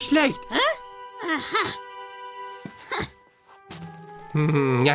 schlecht. Aha. Ja.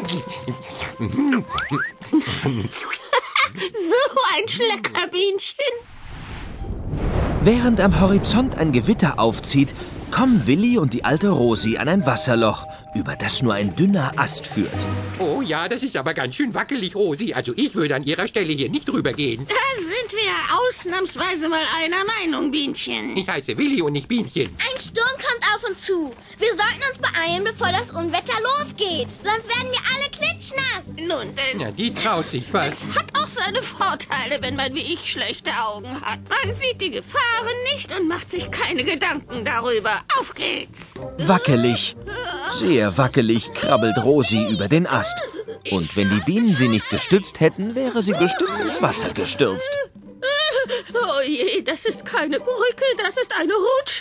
So ein Schleckerbienchen. Während am Horizont ein Gewitter aufzieht, kommen Willi und die alte Rosi an ein Wasserloch, über das nur ein dünner Ast führt. Oh ja, das ist aber ganz schön wackelig, Rosi. Also ich würde an Ihrer Stelle hier nicht drüber gehen. Da sind wir ausnahmsweise mal einer Meinung, Bienchen. Ich heiße Willi und nicht Bienchen. Ein Sturm kommt auf uns zu. Wir sollten uns beeilen, bevor das Unwetter losgeht. Sonst werden wir alle klitschnass. Nun denn, Ja, die traut sich was. es hat auch seine Vorteile, wenn man wie ich schlechte Augen hat. Man sieht die Gefahren nicht und macht sich keine Gedanken darüber. Auf geht's. Wackelig, sehr wackelig krabbelt Rosi über den Ast. Und wenn die Bienen sie nicht gestützt hätten, wäre sie bestimmt ins Wasser gestürzt. Oh je, das ist keine Brücke, das ist eine Rutsche.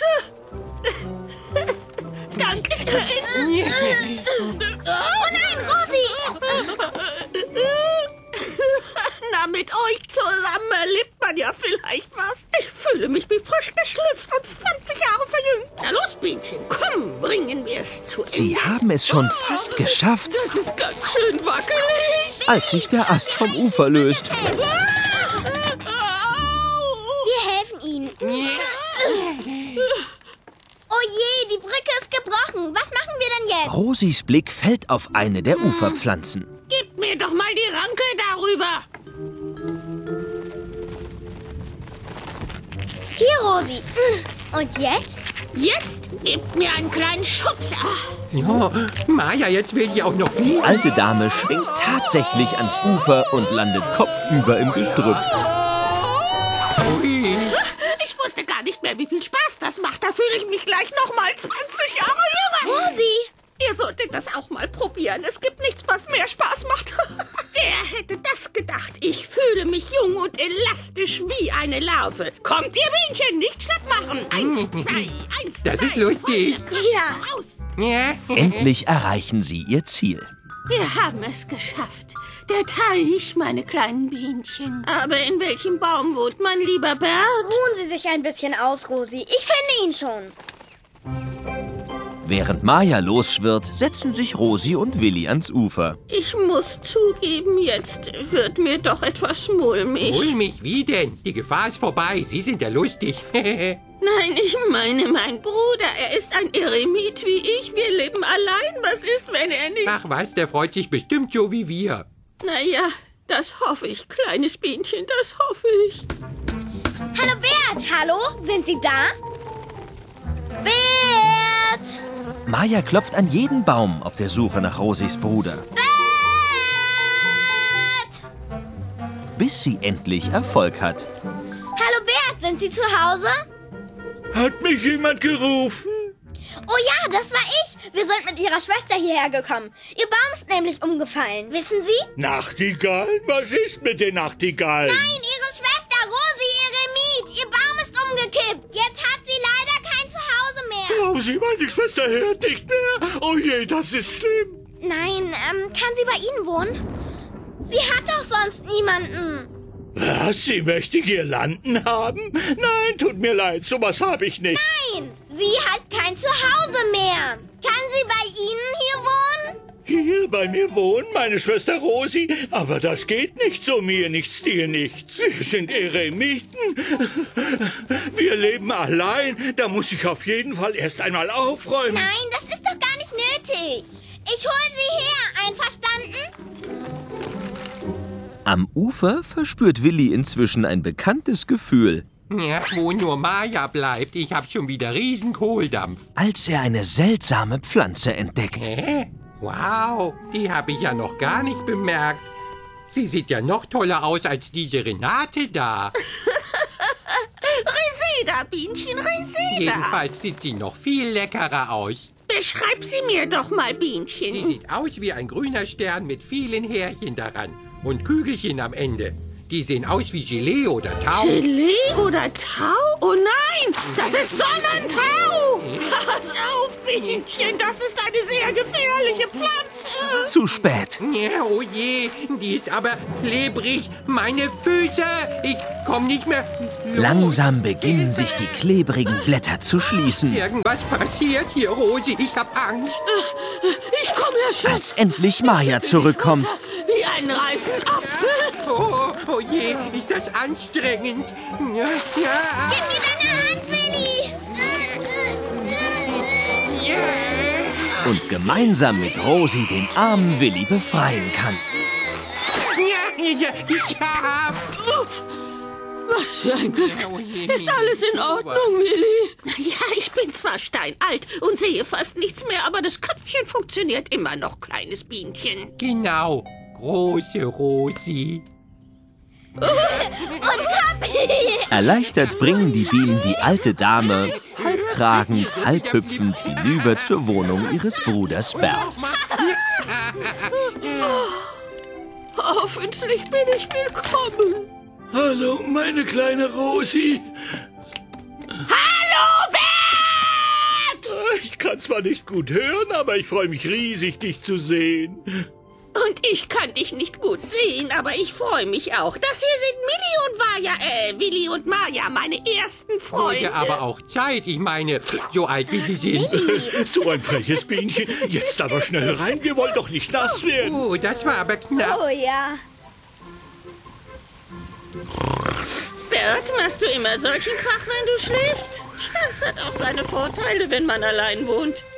Dankeschön. Oh nein, Rosi! Na, mit euch zusammen erlebt man ja vielleicht was. Ich fühle mich wie frisch geschlüpft und 20 Jahre verjüngt. Na los, Bienchen, komm, bringen wir es zu Ende. Sie haben es schon fast geschafft, Das ist ganz schön wackelig. als sich der Ast vom Ufer löst. Wir helfen ihnen. Oh je, die Brücke ist gebrochen. Was machen wir denn jetzt? Rosis Blick fällt auf eine der Uferpflanzen. Gib mir doch mal die Ranke darüber. Hier, Rosi. Und jetzt? Jetzt gib mir einen kleinen Schubser. Ja, Maja, jetzt will ich auch noch Die fliegen. alte Dame schwingt tatsächlich ans Ufer und landet kopfüber im Gestrüpp. Ui. Ich wusste gar nicht mehr, wie viel Spaß das macht. Da fühle ich mich gleich noch mal 20 Jahre jünger. Rosi! Ihr solltet das auch mal probieren. Es gibt nichts, was mehr Spaß macht. Wer hätte das gedacht? Ich fühle mich jung und elastisch wie eine Larve. Kommt ihr, Bienchen, nicht schlapp machen. 1, 2, 1, Das 2, ist lustig. Ja. Raus. Ja. Endlich erreichen sie ihr Ziel. Wir haben es geschafft. Der Teich, meine kleinen Bienchen. Aber in welchem Baum wohnt mein lieber Bert? Ruhen Sie sich ein bisschen aus, Rosi. Ich finde ihn schon. Während Maja losschwirrt, setzen sich Rosi und Willi ans Ufer. Ich muss zugeben, jetzt wird mir doch etwas mulmig. Hol mich, wie denn? Die Gefahr ist vorbei. Sie sind ja lustig. Nein, ich meine, mein Bruder, er ist ein Eremit wie ich. Wir leben allein. Was ist, wenn er nicht... Ach was, der freut sich bestimmt so wie wir. Naja, das hoffe ich, kleines Bienchen, das hoffe ich. Hallo, Bert. Hallo, sind Sie da? Bert! Maja klopft an jeden Baum auf der Suche nach Rosis Bruder, Bert! bis sie endlich Erfolg hat. Hallo, Bert. Sind Sie zu Hause? Hat mich jemand gerufen? Oh ja, das war ich. Wir sind mit Ihrer Schwester hierher gekommen. Ihr Baum ist nämlich umgefallen. Wissen Sie? Nachtigallen? Was ist mit den Nachtigallen? Nein, Ihre Schwester Rosi Eremit. Ihr Baum ist umgekippt. Jetzt hat sie leider kein Zuhause mehr. Oh, sie, meine Schwester hört nicht mehr. Oh je, das ist schlimm. Nein, kann sie bei Ihnen wohnen? Sie hat doch sonst niemanden. Was? Sie möchte Girlanden haben? Nein, tut mir leid, sowas habe ich nicht. Nein, sie hat kein Zuhause mehr. Kann sie bei Ihnen hier wohnen? Hier bei mir wohnt meine Schwester Rosi, aber das geht nicht so, mir nichts, dir nichts. Wir sind Eremiten. Wir leben allein, da muss ich auf jeden Fall erst einmal aufräumen. Nein, das ist doch gar nicht nötig. Ich hol sie her, einverstanden? Am Ufer verspürt Willi inzwischen ein bekanntes Gefühl, Ja, wo nur Maja bleibt. Ich hab schon wieder riesen Kohldampf. als er eine seltsame Pflanze entdeckt. Hä? Wow, die habe ich ja noch gar nicht bemerkt. Sie sieht ja noch toller aus als diese Renate da. Reseda, Bienchen, Reseda. Jedenfalls sieht sie noch viel leckerer aus. Beschreib sie mir doch mal, Sie Bienchen. sieht aus wie ein grüner Stern mit vielen Härchen daran und Kügelchen am Ende. Die sehen aus wie Gelee oder Tau. Gelee oder Tau? Oh nein, das ist Sonnentau. Pass auf, Bienchen, das ist eine sehr gefährliche Pflanze. Zu spät. Ja, oh je, die ist aber klebrig. Meine Füße, ich komm nicht mehr los. Langsam beginnen sich die klebrigen Blätter zu schließen. Irgendwas passiert hier, Rosi, ich hab Angst. Ich komme ja schon. Als endlich Maja zurückkommt. Wie ein reifen Apfel. Oh je, ist das anstrengend. Ja. Gib mir deine Hand, Willi. Und gemeinsam mit Rosi den armen Willi befreien kann. Ja, geschafft. Uff. Was für ein Glück. Oh je. Ist alles in Ordnung, Willi? Ja, ich bin zwar steinalt und sehe fast nichts mehr, aber das Köpfchen funktioniert immer noch, kleines Bienchen. Genau, große Rosi. Und Tabi. Erleichtert bringen die Bienen die alte Dame, halb tragend, halb hüpfend, hinüber zur Wohnung ihres Bruders Bert. Hoffentlich bin ich willkommen. Hallo, meine kleine Rosi. Hallo, Bert! Ich kann zwar nicht gut hören, aber ich freue mich riesig, dich zu sehen. Und ich kann dich nicht gut sehen, aber ich freue mich auch. Das hier sind Willi und Maja, meine ersten Freunde. Ja, aber auch Zeit, ich meine, so alt wie sie sind. So ein freches Bienchen. Jetzt aber schnell rein, wir wollen doch nicht nass werden. Oh, das war aber knapp. Oh ja. Bert, machst du immer solchen Krach, wenn du schläfst? Das hat auch seine Vorteile, wenn man allein wohnt.